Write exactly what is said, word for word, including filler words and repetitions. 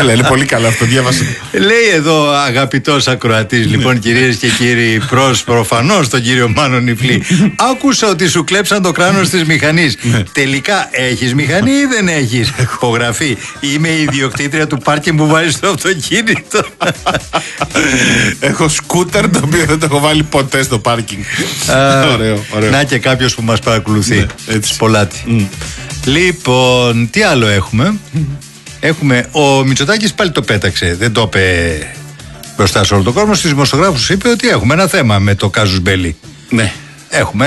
Έλα, είναι πολύ καλά αυτό, διάβασε. Λέει εδώ αγαπητός ακροατής, λοιπόν, κυρίες και κύριοι, προς προφανώς τον κύριο Μάνο Νιφλή. Άκουσα ότι σου κλέψαν το κράνος της μηχανής. Τελικά έχεις μηχανή ή δεν έχεις? Υπογραφή. Είμαι η ιδιοκτήτρια του πάρκινγκ που βάζεις στο αυτοκίνητο. Έχω σκούτερ το οποίο δεν το έχω βάλει ποτέ στο πάρκινγκ. Ωραίο, ωραίο. Να και κάποιος που μας παρακολουθεί. Ναι, έτσι. Σπολάτη. Mm. Λοιπόν, τι άλλο έχουμε? Mm. Έχουμε, ο Μητσοτάκης πάλι το πέταξε. Δεν το είπε μπροστά σε όλο τον κόσμο. Στους δημοσιογράφους είπε ότι έχουμε ένα θέμα με το κάζους μπέλι. Ναι. Έχουμε